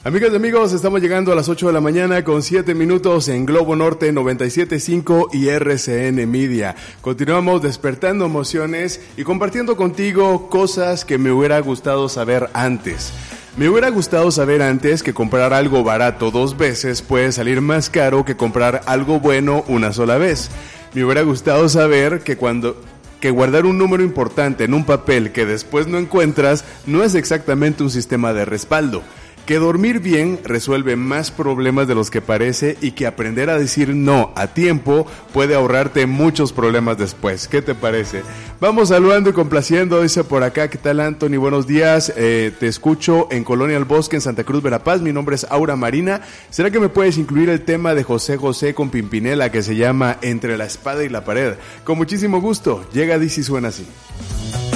Amigas y amigos, estamos llegando a las 8 de la mañana con 7 minutos en Globo Norte 97.5 y RCN Media. Continuamos despertando emociones y compartiendo contigo cosas que me hubiera gustado saber antes. Me hubiera gustado saber antes que comprar algo barato 2 veces puede salir más caro que comprar algo bueno una sola vez. Me hubiera gustado saber que guardar un número importante en un papel que después no encuentras no es exactamente un sistema de respaldo. Que dormir bien resuelve más problemas de los que parece y que aprender a decir no a tiempo puede ahorrarte muchos problemas después. ¿Qué te parece? Vamos saludando y complaciendo, dice por acá, ¿qué tal Anthony? Buenos días, te escucho en Colonia El Bosque, en Santa Cruz, Verapaz, mi nombre es Aura Marina. ¿Será que me puedes incluir el tema de José José con Pimpinela que se llama Entre la espada y la pared? Con muchísimo gusto, llega Dice y suena así.